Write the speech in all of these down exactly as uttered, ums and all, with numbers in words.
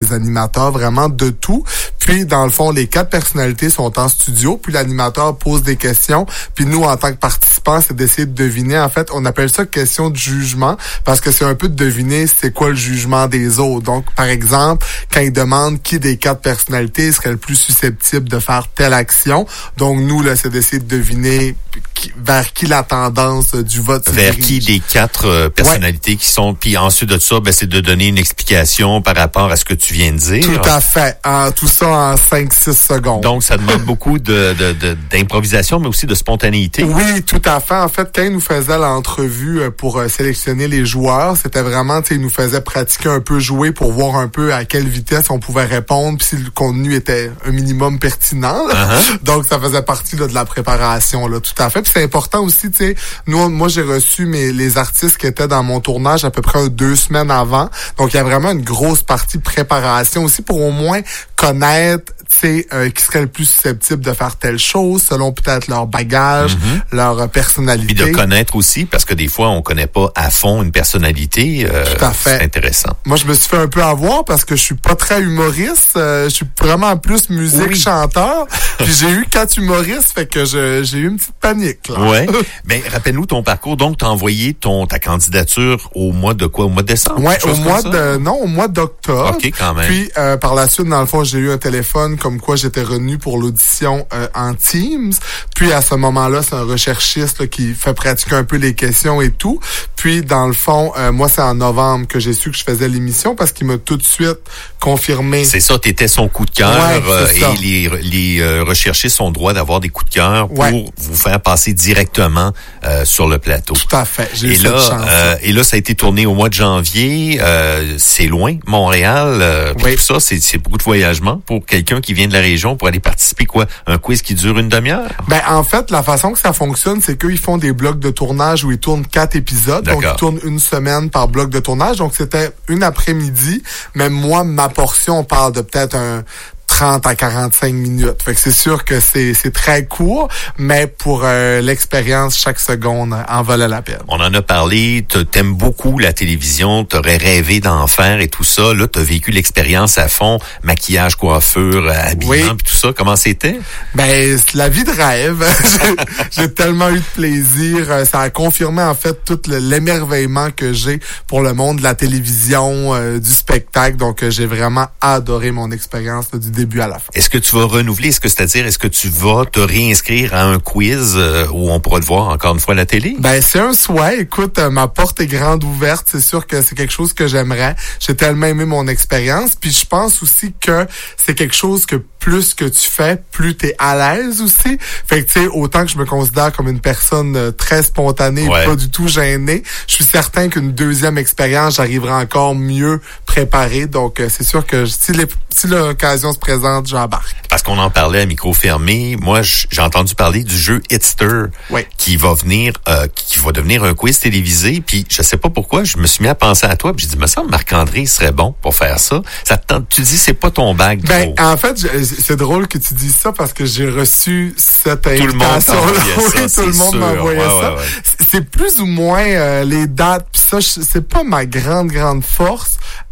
des animateurs, vraiment de tout. Puis, dans le fond, les quatre personnalités sont en studio, puis l'animateur pose des questions. Puis nous, en tant que participants, c'est d'essayer de deviner. En fait, on appelle ça question de jugement, parce que c'est un peu de deviner c'est quoi le jugement des autres. Donc, par exemple, quand ils demandent qui des quatre personnalités serait le plus susceptible de faire telle action. Donc, nous, là, c'est d'essayer de deviner qui, vers qui la tendance du vote se Vers dirige. qui des quatre euh, personnalités ouais. qui sont... Puis ensuite de ça, ben, c'est de donner une explication par rapport à ce que tu viens de dire. Tout à fait. En, tout ça en cinq six secondes. Donc, ça demande beaucoup de, de, de, d'improvisation, mais aussi de spontanéité. Oui, tout à fait. En fait, quand ils nous faisaient l'entrevue pour euh, sélectionner les joueurs, c'était vraiment, tu sais, ils nous faisaient pratiquer un peu, jouer pour voir un peu à quelle vitesse on pouvait répondre, puis si le contenu était un minimum pertinent. Uh-huh. Donc, ça faisait partie là, de la préparation, là, tout à fait. Puis c'est important aussi, tu sais, nous, moi, j'ai reçu mes les artistes qui étaient dans mon tournage à peu près deux semaines avant. Donc, il y a vraiment une grosse partie de préparation aussi pour au moins connaître, tu sais, euh, qui serait le plus susceptible de faire telle chose selon peut-être leur bagage, mm-hmm. leur euh, personnalité. Puis de connaître aussi, parce que des fois, on connaît pas à fond une personnalité. Euh, Tout à fait. C'est intéressant. Moi, je me suis fait un peu avoir parce que je suis pas très humoriste. Euh, je suis vraiment plus musique, oui. chanteur. Puis j'ai eu quatre humoristes, fait que je, j'ai eu une petite panique, là. Ouais. Mais rappelle-nous ton parcours. Donc, t'as envoyé ton ta candidature au mois de quoi? Au mois de décembre? Ouais, au mois de, non, au mois d'octobre. OK, quand même. Puis, euh, par la suite, dans le fond, j'ai eu un téléphone comme quoi j'étais retenu pour l'audition euh, en Teams. Puis à ce moment-là, c'est un recherchiste là, qui fait pratiquer un peu les questions et tout. Puis dans le fond, euh, moi c'est en novembre que j'ai su que je faisais l'émission parce qu'il m'a tout de suite confirmé. C'est ça, t'étais son coup de cœur ouais, euh, et les, les euh, recherchistes ont le droit d'avoir des coups de cœur pour ouais. vous faire passer directement euh, sur le plateau. Tout à fait. J'ai et eu là, cette chance. Euh, et là, ça a été tourné au mois de janvier. Euh, c'est loin, Montréal. Euh, oui. Tout ça, c'est, c'est beaucoup de voyagement pour quelqu'un qui vient de la région pour aller participer quoi, un quiz qui dure une demi-heure. Ben en fait, la façon que ça fonctionne, c'est qu'ils font des blocs de tournage où ils tournent quatre épisodes. D'accord. Donc ils tournent une semaine par bloc de tournage. Donc c'était une après-midi. Mais moi, ma portion, on parle de peut-être un trente à quarante-cinq minutes. Fait que c'est sûr que c'est c'est très court, mais pour euh, l'expérience, chaque seconde en valait la peine. On en a parlé, t'aimes beaucoup la télévision, t'aurais rêvé d'en faire et tout ça. Là, t'as vécu l'expérience à fond, maquillage, coiffure, habillement, oui. puis tout ça. Comment c'était? Ben, c'est la vie de rêve. j'ai, j'ai tellement eu de plaisir. Ça a confirmé, en fait, tout le, l'émerveillement que j'ai pour le monde de la télévision, euh, du spectacle. Donc, euh, j'ai vraiment adoré mon expérience là, du début à la fin. Est-ce que tu vas renouveler? Est-ce que c'est-à-dire, est-ce que tu vas te réinscrire à un quiz euh, où on pourra te voir encore une fois à la télé? Ben, c'est un souhait. Écoute, euh, ma porte est grande ouverte. C'est sûr que c'est quelque chose que j'aimerais. J'ai tellement aimé mon expérience. Puis je pense aussi que c'est quelque chose que plus que tu fais, plus t'es à l'aise aussi. Fait que, tu sais, autant que je me considère comme une personne euh, très spontanée, ouais. pas du tout gênée, je suis certain qu'une deuxième expérience, j'arriverai encore mieux préparée. Donc, euh, c'est sûr que si, les, si l'occasion se présente, j'embarque. Parce qu'on en parlait à micro fermé. Moi, j'ai entendu parler du jeu Hitster, oui. qui va venir, euh, qui va devenir un quiz télévisé. Puis, je sais pas pourquoi, je me suis mis à penser à toi. Puis, j'ai dit, me semble Marc-André serait bon pour faire ça. Ça te tente, tu dis, c'est pas ton bag. Ben, trop. en fait, je, c'est drôle que tu dises ça parce que j'ai reçu cette tout invitation. Le monde oui, ça, tout le monde sûr. m'a envoyé ouais, ça. Ouais, ouais. C'est plus ou moins euh, les dates. Puis ça, je, c'est pas ma grande, grande force.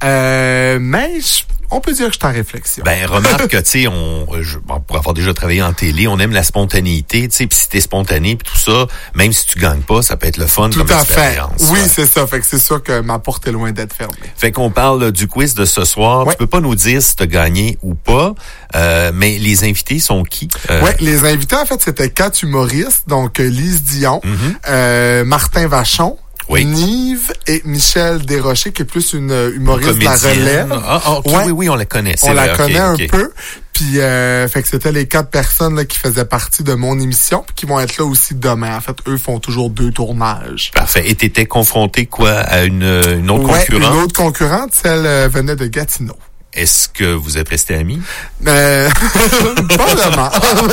Euh, mais je, on peut dire que je suis en réflexion. Ben, remarque que, tu sais, on, je, bon, pour avoir déjà travaillé en télé, on aime la spontanéité, tu sais, puis si t'es spontané, puis tout ça, même si tu gagnes pas, ça peut être le fun tout comme à expérience. Fait. Oui, ouais. c'est ça. Fait que c'est sûr que ma porte est loin d'être fermée. Fait qu'on parle du quiz de ce soir. Ouais. Tu peux pas nous dire si t'as gagné ou pas, euh, mais les invités sont qui? Euh... Oui, les invités, en fait, c'était quatre humoristes, donc Lise Dion, mm-hmm. euh, Martin Vachon, Oui. Nive et Michel Desrochers, qui est plus une humoriste de la relève. Ah, ah okay, ouais. oui, oui, on la connaît. On vrai, la okay, connaît okay. un peu. Puis, euh, fait que c'était les quatre personnes là, qui faisaient partie de mon émission, puis qui vont être là aussi demain. En fait, eux font toujours deux tournages. Parfait. Et t'étais confronté quoi à une, une autre ouais, concurrente? Une autre concurrente, celle euh, venait de Gatineau. Est-ce que vous êtes restés amis? Euh, pas vraiment.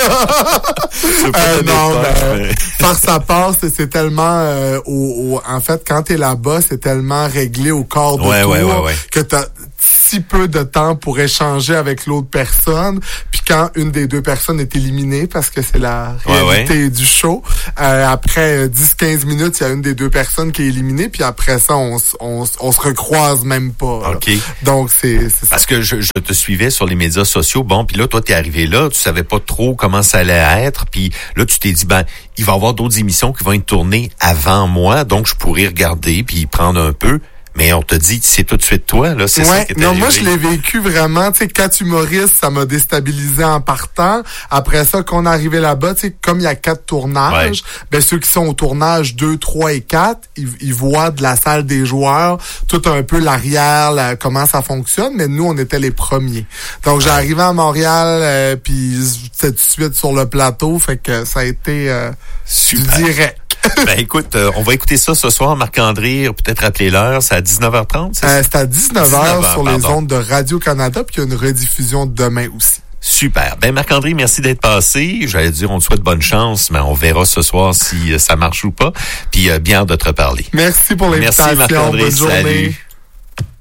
euh, non, ben, par sa part, c'est, c'est tellement, euh, au, au, en fait, quand t'es là-bas, c'est tellement réglé au corps de ouais, tour ouais, ouais, ouais. que t'as si peu de temps pour échanger avec l'autre personne. Puis quand une des deux personnes est éliminée, parce que c'est la réalité ouais, ouais. du show. Euh, après dix à quinze minutes, il y a une des deux personnes qui est éliminée, puis après ça, on, on, on se recroise même pas. OK. Donc, c'est, c'est Parce ça. que je, je te suivais sur les médias sociaux. Bon, puis là, toi, t'es arrivé là, tu savais pas trop comment ça allait être, puis là, tu t'es dit, ben, il va y avoir d'autres émissions qui vont être tournées avant moi, donc je pourrais regarder puis prendre un peu. Mais on te dit, c'est tout de suite toi, là, c'est ouais, ça qui est non, arrivé. moi, je l'ai vécu vraiment, tu sais, quand humoriste, ça m'a déstabilisé en partant. Après ça, quand on est arrivé là-bas, tu sais, comme il y a quatre tournages, ouais. ben, ceux qui sont au tournage deux, trois et quatre, ils, ils voient de la salle des joueurs, tout un peu l'arrière, là, comment ça fonctionne, mais nous, on était les premiers. Donc, j'ai arrivé à Montréal, euh, puis c'était tout de suite sur le plateau, fait que ça a été euh, du direct. Ben écoute, euh, on va écouter ça ce soir, Marc-André, peut-être rappeler l'heure, c'est à dix-neuf heures trente, c'est ça? Euh, c'est à dix-neuf heures sur les ondes de Radio-Canada, puis il y a une rediffusion demain aussi. Super. Ben Marc-André, merci d'être passé. J'allais dire, on te souhaite bonne chance, mais on verra ce soir si euh, ça marche ou pas. Puis euh, bien hâte de te reparler. Merci pour l'invitation. Merci Marc-André, bonne journée. Salut.